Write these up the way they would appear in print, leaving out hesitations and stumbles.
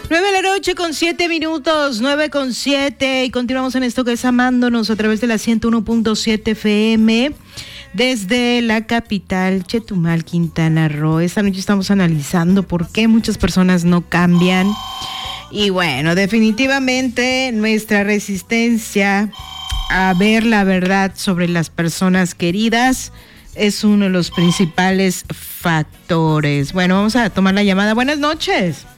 9 de la noche con 7 minutos, 9:07, y continuamos en esto que es Amándonos a través de la 101.7 FM desde la capital, Chetumal, Quintana Roo. Esta noche estamos analizando por qué muchas personas no cambian. Y bueno, definitivamente nuestra resistencia a ver la verdad sobre las personas queridas es uno de los principales factores. Bueno, vamos a tomar la llamada. Buenas noches.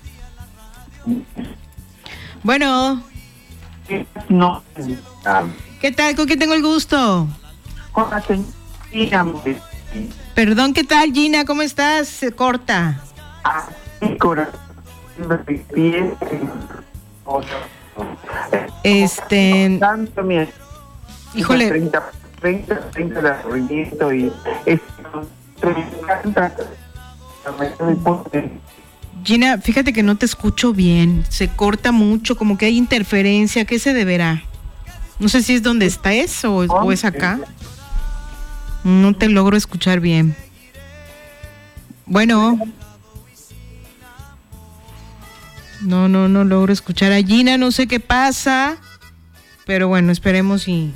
Bueno. No. ¿Qué tal? ¿Con quién tengo el gusto? Con la señorita. Perdón, ¿qué tal, Gina? ¿Cómo estás? Se corta. Mi corazón. Híjole. 30 de arruinamiento y me encanta. Gina, fíjate que no te escucho bien, se corta mucho, como que hay interferencia. ¿Qué se deberá? No sé si es donde estás o es acá. No te logro escuchar bien. Bueno. No logro escuchar a Gina, no sé qué pasa, pero bueno, esperemos y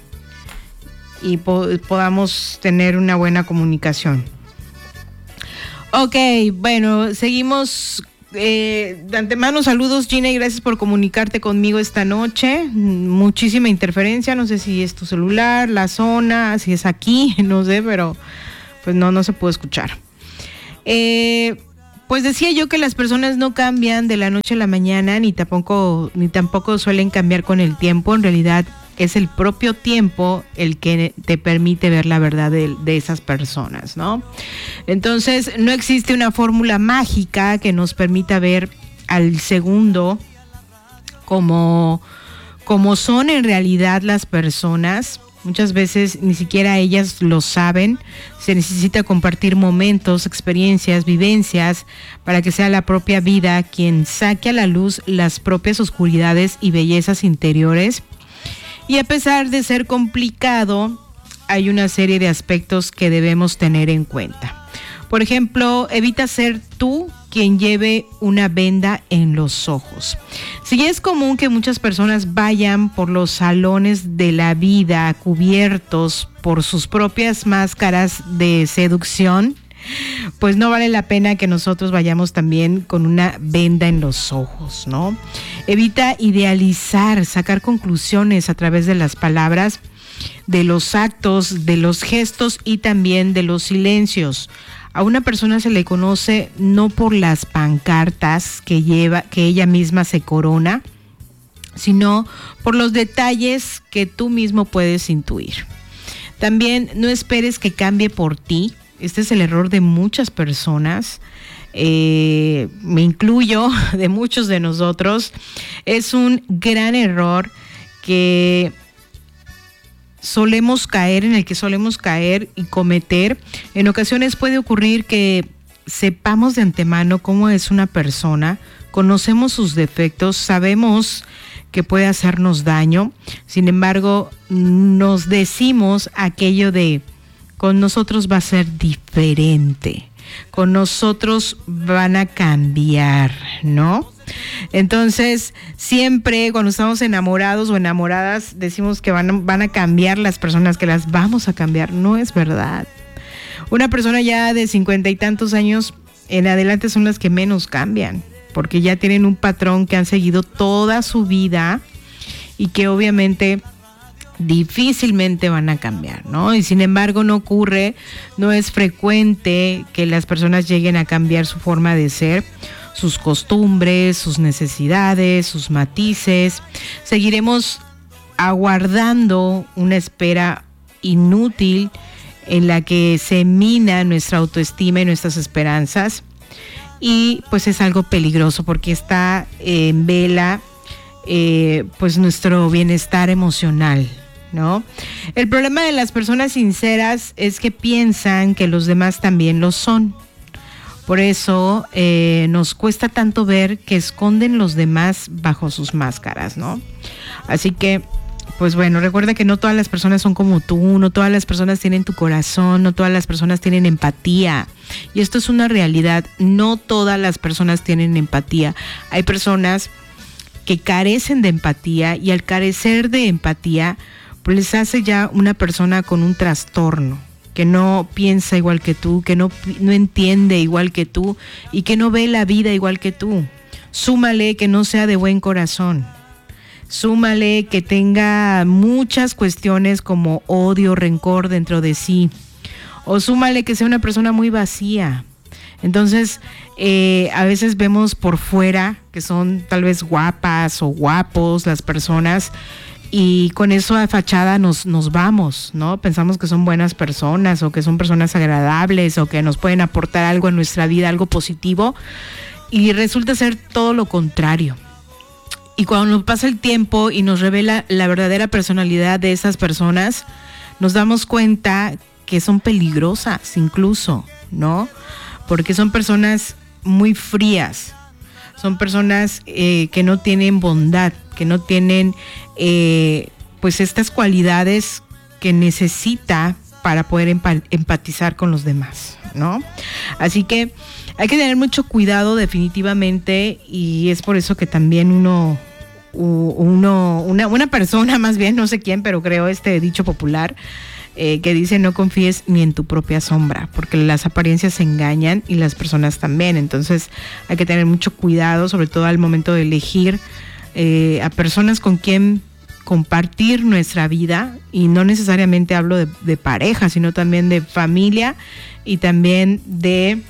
podamos tener una buena comunicación. Ok, bueno, seguimos. De antemano, saludos, Gina, y gracias por comunicarte conmigo esta noche. Muchísima interferencia, no sé si es tu celular, la zona, si es aquí, no sé, pero pues no se puede escuchar. Pues decía yo que las personas no cambian de la noche a la mañana, ni tampoco suelen cambiar con el tiempo. En realidad es el propio tiempo el que te permite ver la verdad de esas personas, ¿no? Entonces, no existe una fórmula mágica que nos permita ver al segundo como son en realidad las personas. Muchas veces ni siquiera ellas lo saben. Se necesita compartir momentos, experiencias, vivencias, para que sea la propia vida quien saque a la luz las propias oscuridades y bellezas interiores. Y a pesar de ser complicado, hay una serie de aspectos que debemos tener en cuenta. Por ejemplo, evita ser tú quien lleve una venda en los ojos. Si es común que muchas personas vayan por los salones de la vida cubiertos por sus propias máscaras de seducción, pues no vale la pena que nosotros vayamos también con una venda en los ojos, ¿no? Evita idealizar, sacar conclusiones a través de las palabras, de los actos, de los gestos y también de los silencios. A una persona se le conoce no por las pancartas que ella misma se corona, sino por los detalles que tú mismo puedes intuir. También no esperes que cambie por ti. Este es el error de muchas personas. Me incluyo, de muchos de nosotros. Es un gran error en el que solemos caer y cometer. En ocasiones puede ocurrir que sepamos de antemano cómo es una persona, conocemos sus defectos, sabemos que puede hacernos daño. Sin embargo, nos decimos aquello de: con nosotros va a ser diferente, con nosotros van a cambiar, ¿no? Entonces, siempre cuando estamos enamorados o enamoradas, decimos que van a cambiar las personas, que las vamos a cambiar. No es verdad. Una persona ya de 50 y tantos años en adelante son las que menos cambian, porque ya tienen un patrón que han seguido toda su vida y que obviamente difícilmente van a cambiar, ¿no? Y sin embargo no es frecuente que las personas lleguen a cambiar su forma de ser, sus costumbres, sus necesidades, sus matices. Seguiremos aguardando una espera inútil en la que se mina nuestra autoestima y nuestras esperanzas, y pues es algo peligroso porque está en vela pues nuestro bienestar emocional, ¿no? El problema de las personas sinceras es que piensan que los demás también lo son. Por eso nos cuesta tanto ver que esconden los demás bajo sus máscaras, ¿no? Así que Pues bueno, recuerda que no todas las personas son como tú, no todas las personas tienen tu corazón, no todas las personas tienen empatía. Y esto es una realidad, no todas las personas tienen empatía. Hay personas que carecen de empatía y al carecer de empatía, pues les hace ya una persona con un trastorno, que no piensa igual que tú, que no entiende igual que tú y que no ve la vida igual que tú. Súmale que no sea de buen corazón. Súmale que tenga muchas cuestiones como odio, rencor dentro de sí. O súmale que sea una persona muy vacía. Entonces, a veces vemos por fuera que son tal vez guapas o guapos las personas y con eso a fachada nos vamos, ¿no? Pensamos que son buenas personas o que son personas agradables o que nos pueden aportar algo en nuestra vida, algo positivo, y resulta ser todo lo contrario. Y cuando nos pasa el tiempo y nos revela la verdadera personalidad de esas personas, nos damos cuenta que son peligrosas incluso, ¿no? Porque son personas muy frías, son personas que no tienen bondad, que no tienen pues estas cualidades que necesita para poder empatizar con los demás, ¿no? Así que hay que tener mucho cuidado definitivamente, y es por eso que también una persona, más bien, no sé quién, pero creo este dicho popular que dice: no confíes ni en tu propia sombra, porque las apariencias engañan y las personas también. Entonces hay que tener mucho cuidado, sobre todo al momento de elegir a personas con quien compartir nuestra vida, y no necesariamente hablo de pareja, sino también de familia y también de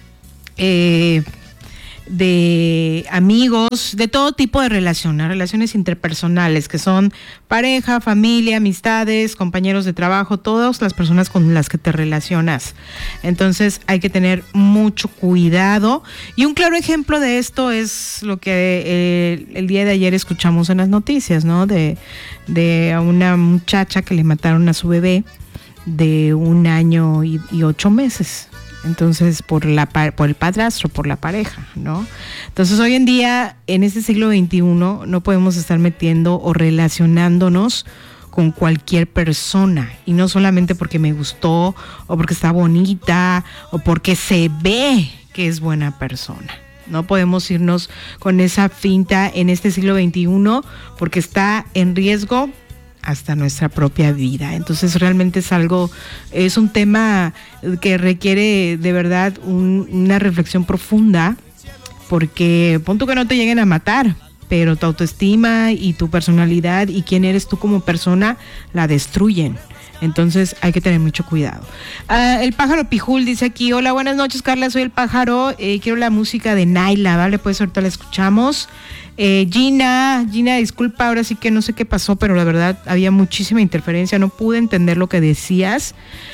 amigos, de todo tipo de relaciones interpersonales, que son pareja, familia, amistades, compañeros de trabajo, todas las personas con las que te relacionas. Entonces hay que tener mucho cuidado, y un claro ejemplo de esto es lo que el día de ayer escuchamos en las noticias, ¿no? De una muchacha que le mataron a su bebé de 1 año y 8 meses. Entonces, por el padrastro, por la pareja, ¿no? Entonces, hoy en día, en este siglo XXI, no podemos estar metiendo o relacionándonos con cualquier persona, y no solamente porque me gustó, o porque está bonita, o porque se ve que es buena persona. No podemos irnos con esa finta en este siglo XXI, porque está en riesgo hasta nuestra propia vida. Entonces realmente es un tema que requiere de verdad una reflexión profunda, porque pon tú que no te lleguen a matar, pero tu autoestima y tu personalidad y quién eres tú como persona la destruyen. Entonces hay que tener mucho cuidado. El pájaro Pijul dice aquí: hola, buenas noches, Carla, soy el pájaro, quiero la música de Naila, ¿vale? Pues ahorita la escuchamos. Gina, disculpa, ahora sí que no sé qué pasó, pero la verdad había muchísima interferencia, no pude entender lo que decías.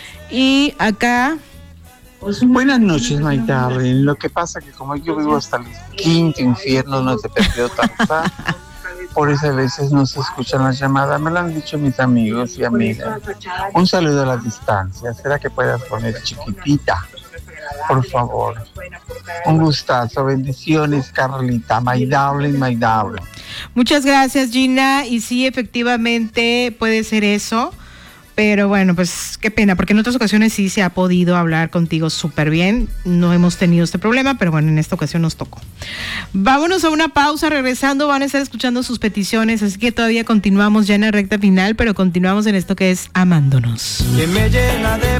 Y acá... Buenas noches, my darling. Lo que pasa que como yo vivo hasta el quinto infierno, no te perdió tanta. Por eso a veces no se escuchan las llamadas, me lo han dicho mis amigos y amigas. Un saludo a la distancia. ¿Será que puedas poner chiquitita? Por favor. Un gustazo, bendiciones, Carlita, my darling, my darling. Muchas gracias, Gina, y sí, efectivamente puede ser eso, pero bueno, pues qué pena, porque en otras ocasiones sí se ha podido hablar contigo súper bien, no hemos tenido este problema, pero bueno, en esta ocasión nos tocó. Vámonos a una pausa, regresando van a estar escuchando sus peticiones, así que todavía continuamos ya en la recta final, pero continuamos en esto que es Amándonos. Que me llena de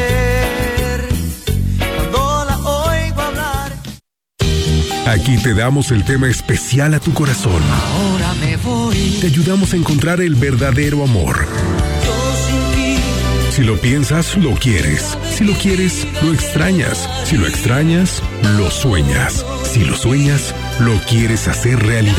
placer cuando la oigo hablar. Aquí te damos el tema especial a tu corazón. Ahora me voy. Te ayudamos a encontrar el verdadero amor. Yo sin ti. Si lo piensas, lo quieres. Si lo quieres, lo extrañas. Si lo extrañas, lo sueñas. Si lo sueñas, lo quieres hacer realidad.